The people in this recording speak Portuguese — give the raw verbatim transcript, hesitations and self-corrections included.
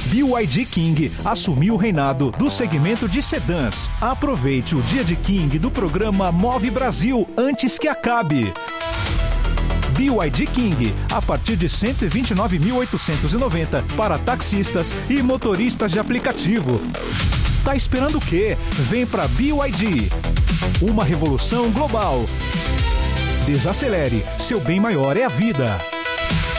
B Y D King assumiu o reinado do segmento de sedãs. Aproveite o dia de King do programa Move Brasil antes que acabe. B Y D King, a partir de cento e vinte e nove mil oitocentos e noventa para taxistas e motoristas de aplicativo. Tá esperando o quê? Vem pra B Y D. Uma revolução global. Desacelere, seu bem maior é a vida.